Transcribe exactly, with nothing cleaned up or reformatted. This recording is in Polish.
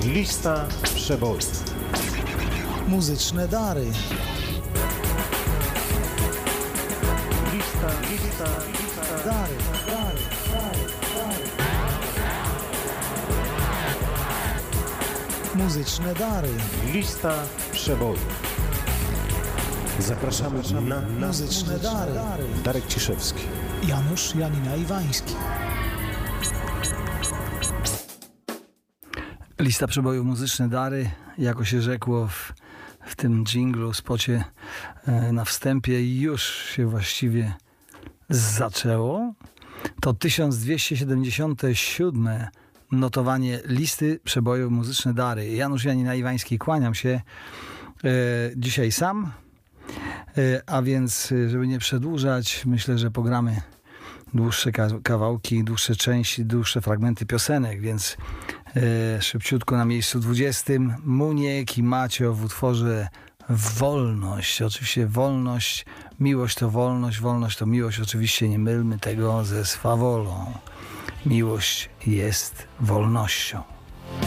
Lista przebojów. Muzyczne dary. Lista, lista, lista. Dary, dary, dary, dary. Muzyczne dary. Lista przebojów. Zapraszamy na, na Muzyczne dary. Darek Ciszewski. Janusz Janina Iwański. Lista przebojów, muzyczne dary, jako się rzekło w, w tym dżinglu, spocie e, na wstępie, już się właściwie zaczęło. To tysiąc dwieście siedemdziesiąte siódme notowanie listy przebojów, muzyczne dary. Janusz Janina Iwański, kłaniam się e, dzisiaj sam, e, a więc, żeby nie przedłużać, myślę, że pogramy dłuższe kawałki, dłuższe części, dłuższe fragmenty piosenek, więc e, szybciutko na miejscu dwudziestym Muniek i Macio w utworze Wolność. Oczywiście wolność, miłość to wolność, wolność to miłość. Oczywiście nie mylmy tego ze swawolą. Miłość jest wolnością.